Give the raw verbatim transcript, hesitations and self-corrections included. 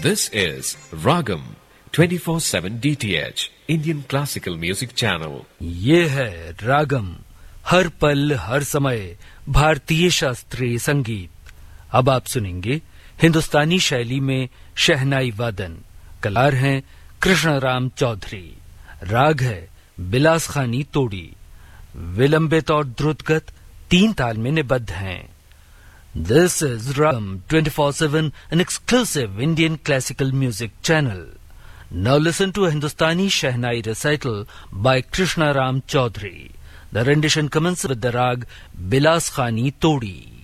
This is Ragam twenty-four seven D T H Indian Classical Music Channel. ये है रागम, हर पल हर समय भारतीय शास्त्रीय संगीत। अब आप सुनेंगे हिंदुस्तानी शैली में शहनाई वादन। कलाकार हैं कृष्णराम चौधरी। राग है बिलासखानी तोड़ी। विलंबित और द्रुतगत तीन ताल में निबद्ध हैं। This is Ragam twenty-four seven, an exclusive Indian classical music channel. Now listen to a Hindustani Shehnai recital by Krishna Ram Chaudhary. The rendition commences with the rag Bilas Khani Todi.